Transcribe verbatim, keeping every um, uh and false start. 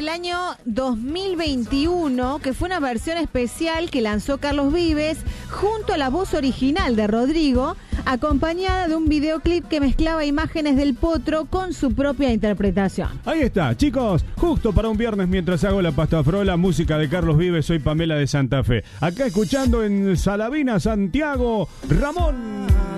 del año dos mil veintiuno, que fue una versión especial que lanzó Carlos Vives junto a la voz original de Rodrigo, acompañada de un videoclip que mezclaba imágenes del Potro con su propia interpretación. Ahí está, chicos, justo para un viernes mientras hago la pasta frola, música de Carlos Vives, soy Pamela de Santa Fe. Acá escuchando en Salavina, Santiago, Ramón.